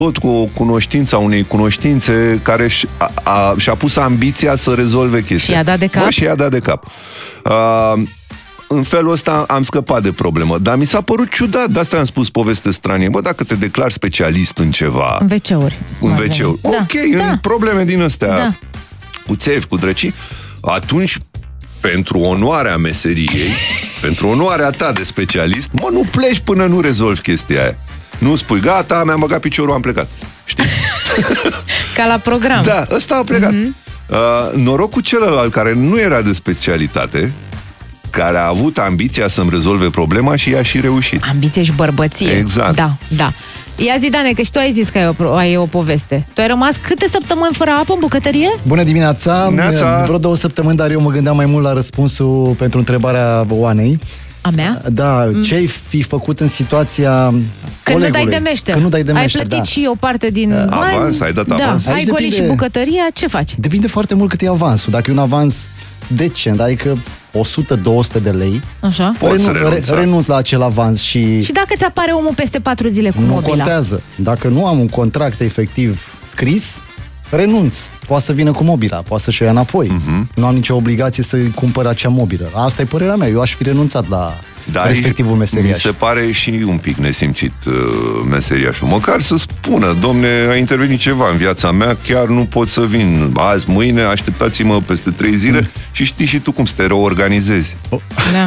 tot cu cunoștința unei cunoștințe care și-a pus ambiția să rezolve chestia. Și i-a dat de cap? Și i-a dat de cap. În felul ăsta am scăpat de problemă. Dar mi s-a părut ciudat, de asta am spus poveste stranie. Bă, dacă te declari specialist în ceva... În WC-uri. În WC-uri. Da. Ok, în probleme din astea, cu țevi, cu drăcii, atunci, pentru onoarea meseriei, pentru onoarea ta de specialist, nu pleci până nu rezolvi chestia aia. Nu spui, gata, mi-am băgat piciorul, am plecat. Știi? Ca la program. Da, ăsta a plecat. Norocul celălalt, care nu era de specialitate, care a avut ambiția să-mi rezolve problema și i-a și reușit. Ambiție și bărbăție. Exact. Da. Ia zi, Dane, că și tu ai zis că ai o poveste. Tu ai rămas câte săptămâni fără apă în bucătărie? Bună dimineața! Vreo 2 săptămâni, dar eu mă gândeam mai mult la răspunsul pentru întrebarea Oanei. A mea? Da, ce ai fi făcut în situația Când nu dai de meșter. Când nu dai de meșter, ai plătit și o parte din avans, ai dat avans. Ai golit și bucătăria, ce faci? Depinde foarte mult cât e avansul. Dacă e un avans decent, adică 100-200 de lei, așa, renunț la acel avans și... Și dacă ți apare omul peste 4 zile cu mobila? Nu contează. Dacă nu am un contract efectiv scris, renunț. Poate să vină cu mobila, poate să-și o ia înapoi. Nu am nicio obligație să-i cumpăr acea mobilă. Asta e părerea mea. Eu aș fi renunțat la respectivul meseriaș. Mi se pare și un pic nesimțit meseriașul. Măcar să spună, domne, a intervenit ceva în viața mea, chiar nu pot să vin azi, mâine, așteptați-mă peste 3 zile și știi și tu cum să te reorganizezi. Da.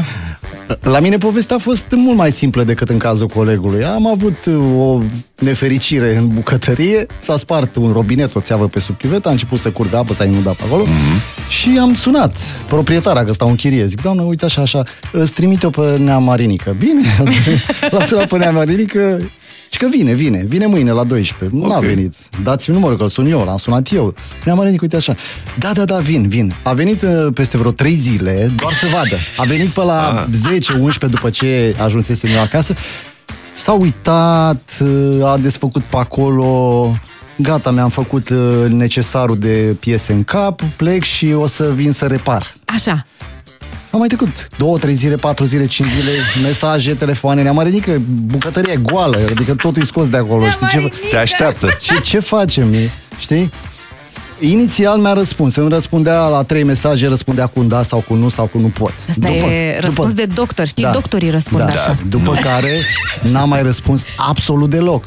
La mine povestea a fost mult mai simplă decât în cazul colegului. Am avut o nefericire în bucătărie, s-a spart un robinet, o țeavă pe sub chiuvetă, a început să curgă apă, s-a inundat pe acolo și am sunat proprietara, că stau în chirie. Zic, doamnă, uite așa, îți trimite-o pe Nea Marinică. Bine, l-a sunat pe Nea Marinică și că vine mâine la 12. Nu a venit. Dați-mi numărul, că-l sun eu, l-am sunat eu. Nea Marinică, uite așa. Da, vin. A venit peste vreo 3 zile, doar să vadă. A venit pe la 10-11 după ce ajunsesem eu acasă. S-a uitat, a desfăcut pe acolo. Gata, mi-am făcut necesarul de piese în cap, plec și o să vin să repar. Așa. Am mai trecut 2-3 zile, 4 zile, 5 zile, mesaje, telefoane. Nea Marinică, bucătăria e goală, adică totul e scos de acolo. Știi? Te așteaptă. Ce facem? Știi? Inițial mi-a răspuns. Îmi răspundea la 3 mesaje, răspundea cu un da sau cu nu sau cu nu pot. Asta e răspuns de doctor. Știi, doctorii răspund așa. După care n-am mai răspuns absolut deloc.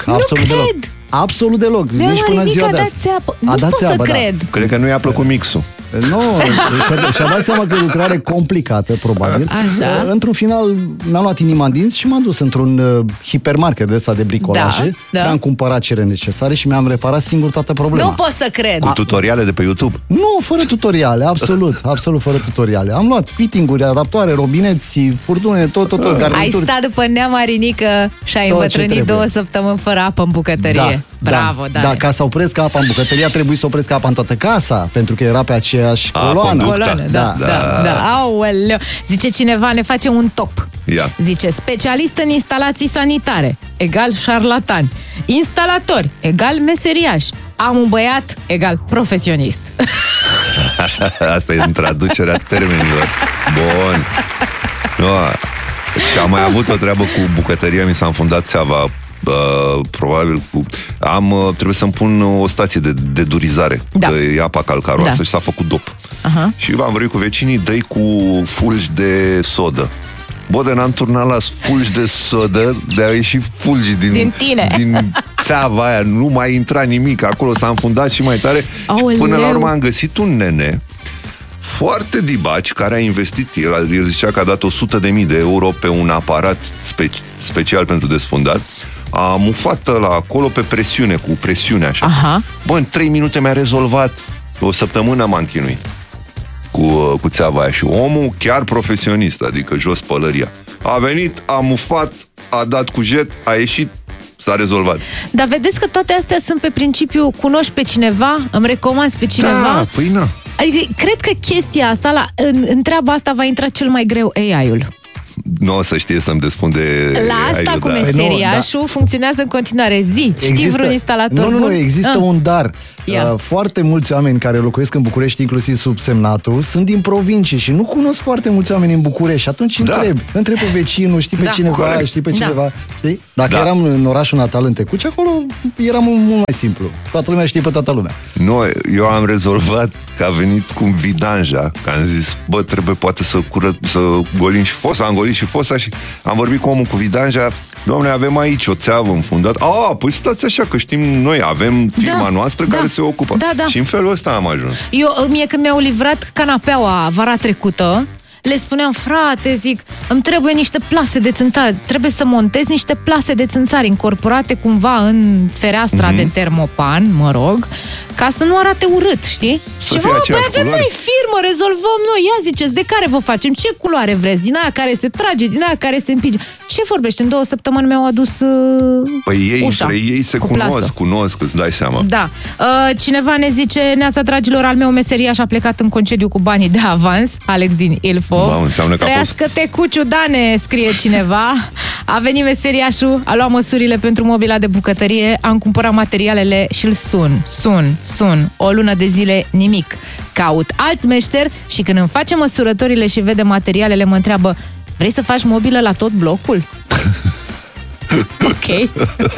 Absolut deloc. Nici până în ziua de azi. Nu pot să cred. Cred că nu i-a plăcut mixul. Nu, și-a dat seama că e o lucrare complicată, probabil. Așa. Într-un final mi-am luat inima în dinți și m-am dus într-un hipermarket de ăsta de bricolaje. Mi-am cumpărat cele necesare și mi-am reparat singur toată problema. Nu pot să cred. Cu tutoriale de pe YouTube? Nu, fără tutoriale, absolut fără tutoriale. Am luat fitting-uri, adaptoare, robineți, furtune, tot, garnituri. Ai stat după Nea Marinică și ai îmbătrânit 2 săptămâni fără apă în bucătărie. Bravo, da, ca să opresc apa în bucătărie, a trebuit să opresc apa în toată casa, pentru că era pe aceeași coloană. Da. Aoleu. Zice cineva, ne face un top. Zice, specialist în instalații sanitare, egal șarlatan. Instalatori, egal meseriaș. Am un băiat, egal profesionist. Asta e în traducerea termenilor. Bun. Și am mai avut o treabă cu bucătăria, mi s-a înfundat țeava. Probabil trebuie să-mi pun o stație de dedurizare, că e apa calcaroasă și s-a făcut dop. Și am vorbit cu vecinii, dă-i cu fulgi de sodă. Bă, de n-am turnat la fulgi de sodă, de a ieși fulgi din țeava aia, nu mai intra nimic acolo, s-a înfundat și mai tare. Și până la urmă am găsit un nene foarte dibaci care a investit, el zicea că a dat 100.000 de euro pe un aparat special pentru desfundat. A mufat la acolo pe presiune, cu presiune așa. Bă, în 3 minute mi-a rezolvat. O săptămână m-am chinuit cu țeava aia și omul chiar profesionist, adică jos pălăria. A venit, a mufat, a dat cu jet, a ieșit, s-a rezolvat. Dar vedeți că toate astea sunt pe principiu, cunoști pe cineva, îmi recomanzi pe cineva? Da, păi Adică, cred că chestia asta, în treaba asta va intra cel mai greu AI-ul. nu o să știe să-mi despun de... La asta cu meseriașul funcționează în continuare. Știi vreun instalator? Nu, există un dar. Foarte mulți oameni care locuiesc în București, inclusiv subsemnatul, sunt din provincie și nu cunosc foarte mulți oameni în București. Și atunci întreb pe vecinul, știi pe cineva, știi pe cineva. Știi? Dacă eram în orașul natal în Tecuci, acolo era mult mai simplu. Toată lumea știe pe toată lumea. Nu, eu am rezolvat că a venit cu vidanja, că am zis, trebuie poate să golim și fosa. Am golit și fosa și am vorbit cu omul cu vidanja. Doamne, avem aici o țeavă înfundată. Păi stați așa, că știm noi, avem firma noastră care se ocupă. Și în felul ăsta am ajuns. Mie când mi-au livrat canapeaua vara trecută, le spuneam, frate, zic, îmi trebuie niște plase de țânțari, trebuie să montez niște plase de țânțari incorporate cumva în fereastra de termopan, ca să nu arate urât, știi? Și avem noi firmă, rezolvăm noi, ia ziceți, de care vă facem? Ce culoare vreți? Din aia care se trage, din aia care se împinge. Ce vorbești? În 2 săptămâni mi-au adus între ei se cunosc, îți dai seama. Da. Cineva ne zice, neața dragilor, al meu meseriaș a plecat în concediu cu banii de avans, Alex din Ilfov. Înseamnă că trăiască Tecuciu, Dane, scrie cineva. A venit meseriașul, a luat măsurile pentru mobila de bucătărie, am cumpărat materialele și îl sun. O lună de zile nimic. Caut alt meșter și când îmi face măsurătorile și vede materialele, mă întreabă, vrei să faci mobilă la tot blocul? Ok.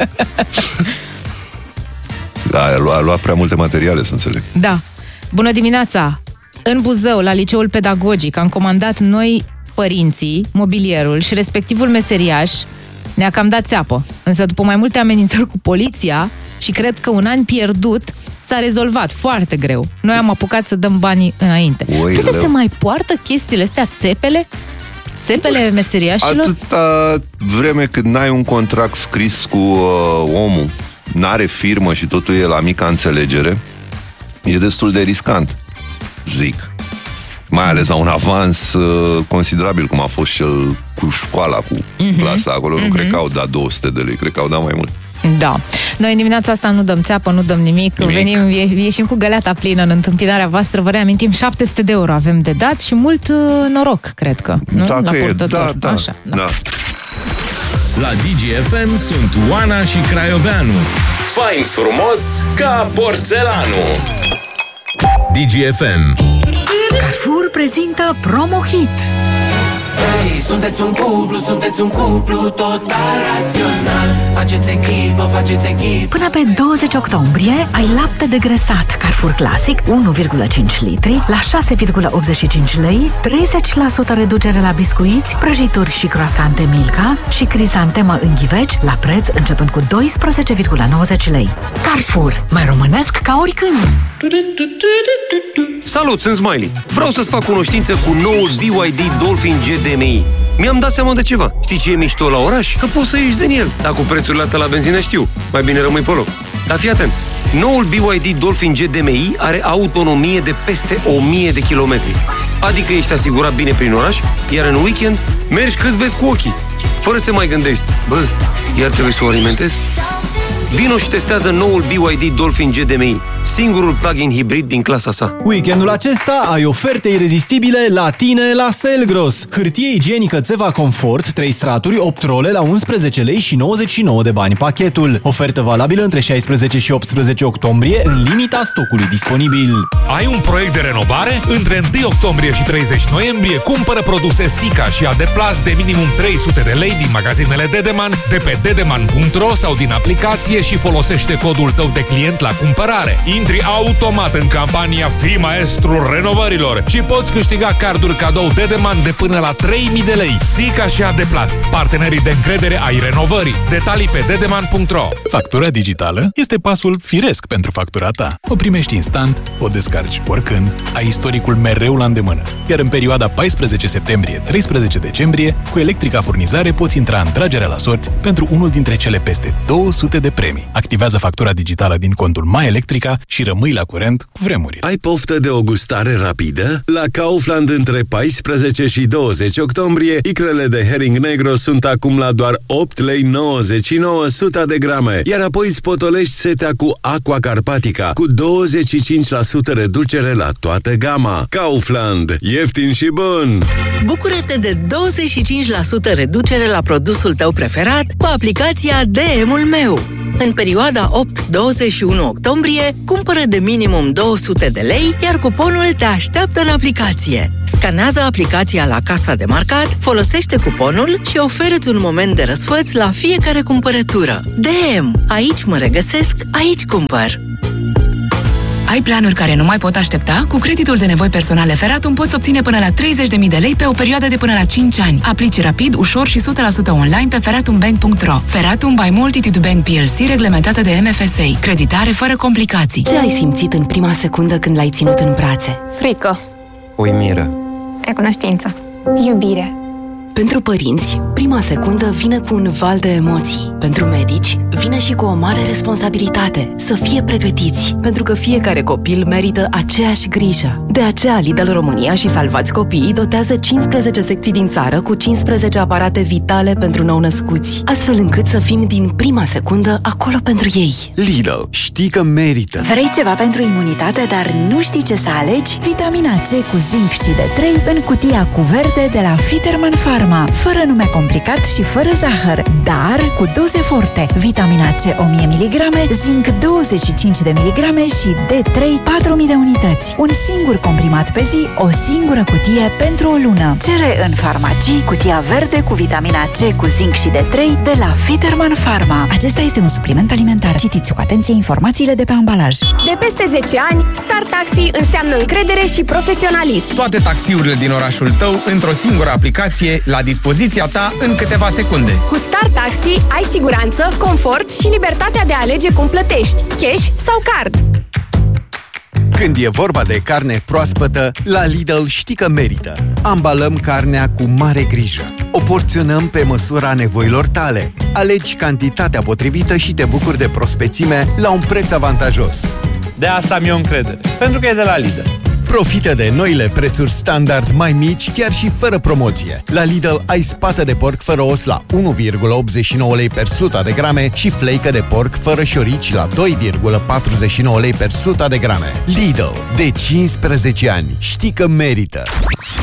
A luat prea multe materiale, să înțeleg. Da. Bună dimineața! În Buzău, la liceul pedagogic, am comandat noi, părinții, mobilierul și respectivul meseriaș ne-a cam dat țeapă. Însă după mai multe amenințări cu poliția și cred că un an pierdut, s-a rezolvat foarte greu. Noi am apucat să dăm banii înainte. Câte se mai poartă chestiile astea, țepele meseriașilor? Atâta vreme cât n-ai un contract scris cu omul, n-are firmă și totul e la mica înțelegere, e destul de riscant, zic. Mai ales la un avans considerabil, cum a fost cel cu școala, cu clasa acolo. Nu cred că au dat 200 de lei, cred că au dat mai mult. Da. Noi în dimineața asta nu dăm țeapă, nu dăm nimic. Ieșim cu găleata plină în întâmpinarea voastră. Vă reamintim, 700 de euro avem de dat și mult noroc, cred că. Nu? Dacă la purtător. Așa, da. La DGFM sunt Oana și Craioveanu. Fain frumos ca porțelanul. DGFM. Carrefour prezintă Promo Hit. Hey, sunteți un cuplu total rațional. Faceți echipă. Până pe 20 octombrie ai lapte degresat Carrefour Classic 1,5 litri la 6,85 lei, 30% reducere la biscuiți, prăjituri și croasante Milka și crizantemă în ghiveci la preț începând cu 12,90 lei. Carrefour, mai românesc ca oricând! Salut, sunt Smiley. Vreau să-ți fac cunoștință cu noul BYD Dolphin GDMI. Mi-am dat seama de ceva. Știi ce e mișto la oraș? Că poți să ieși din el. Dar cu prețurile astea la benzină știu. Mai bine rămâi pe loc. Dar fii atent. Noul BYD Dolphin GDMI are autonomie de peste 1000 de kilometri. Adică ești asigurat bine prin oraș, iar în weekend mergi cât vezi cu ochii. Fără să mai gândești, iar trebuie să o alimentezi? Vino și testează noul BYD Dolphin GDMI, singurul plug-in hibrid din clasa sa. Weekendul acesta ai oferte irezistibile la tine la Selgros. Hârtie igienică Ceva Comfort, 3 straturi, 8 role la 11 lei și 99 de bani pachetul. Ofertă valabilă între 16 și 18 octombrie, în limita stocului disponibil. Ai un proiect de renovare? Între 1 octombrie și 30 noiembrie cumpără produse Sika și Adeplas de minimum 300 de lei din magazinele Dedeman, de pe dedeman.ro sau din aplicație și folosește codul tău de client la cumpărare. Intri automat în campania Fii maestrul renovărilor și poți câștiga carduri cadou Dedeman de până la 3.000 de lei. Sika și Adeplast, partenerii de încredere ai renovării. Detalii pe dedeman.ro. Factura digitală este pasul firesc pentru factura ta. O primești instant, o descarci oricând, ai istoricul mereu la îndemână. Iar în perioada 14 septembrie-13 decembrie, cu Electrica Furnizare poți intra în tragerea la sorți pentru unul dintre cele peste 200 de premii premii. Activează factura digitală din contul My Electrica și rămâi la curent cu vremurile. Ai poftă de o gustare rapidă? La Kaufland între 14 și 20 octombrie, icrele de herring negro sunt acum la doar 8,99 lei de grame, iar apoi îți potolești setea cu Aqua Carpatica cu 25% reducere la toată gama. Kaufland. Ieftin și bun! Bucură-te de 25% reducere la produsul tău preferat cu aplicația DM-ul meu. În perioada 8-21 octombrie, cumpără de minimum 200 de lei, iar cuponul te așteaptă în aplicație. Scanează aplicația la casa de marcat, folosește cuponul și oferă-ți un moment de răsfăț la fiecare cumpărătură. DM. Aici mă regăsesc, aici cumpăr. Ai planuri care nu mai pot aștepta? Cu creditul de nevoi personale Feratum poți obține până la 30.000 de lei pe o perioadă de până la 5 ani. Aplici rapid, ușor și 100% online pe feratumbank.ro. Feratum by Multitude Bank PLC, reglementată de MFSA. Creditare fără complicații. Ce ai simțit în prima secundă când l-ai ținut în brațe? Frică. Uimire. Recunoștință. Iubire. Pentru părinți, prima secundă vine cu un val de emoții. Pentru medici, vine și cu o mare responsabilitate. Să fie pregătiți, pentru că fiecare copil merită aceeași grijă. De aceea, Lidl România și Salvați Copiii dotează 15 secții din țară cu 15 aparate vitale pentru nou-născuți, astfel încât să fim din prima secundă acolo pentru ei. Lidl, știi că merită! Vrei ceva pentru imunitate, dar nu știi ce să alegi? Vitamina C cu zinc și D3 în cutia cu verde de la Fiterman Pharma. Fără nume complicat și fără zahăr, dar cu doze forte. Vitamina C 1000 mg, zinc 25 de mg și D3 4000 de unități. Un singur comprimat pe zi, o singură cutie pentru o lună. Cere în farmacii cutia verde cu vitamina C cu zinc și D3 de la Fiterman Pharma. Acesta este un supliment alimentar. Citiți cu atenție informațiile de pe ambalaj. De peste 10 ani, Star Taxi înseamnă încredere și profesionalism. Toate taxiurile din orașul tău într-o singură aplicație, la dispoziția ta în câteva secunde. Cu Star Taxi ai siguranță, confort și libertatea de a alege cum plătești, cash sau card. Când e vorba de carne proaspătă, la Lidl știi că merită. Ambalăm carnea cu mare grijă. O porționăm pe măsura nevoilor tale. Alegi cantitatea potrivită și te bucuri de prospețime la un preț avantajos. De asta mi-o încredere, pentru că e de la Lidl. Profită de noile prețuri standard mai mici, chiar și fără promoție. La Lidl ai spată de porc fără os la 1,89 lei per 100 de grame și fleică de porc fără șorici la 2,49 lei per 100 de grame. Lidl, de 15 ani, știi că merită!